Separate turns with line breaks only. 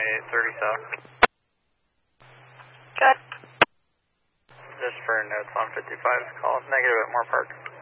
runway 30 south.
Good.
Just for notes on 55, call negative at Moore Park.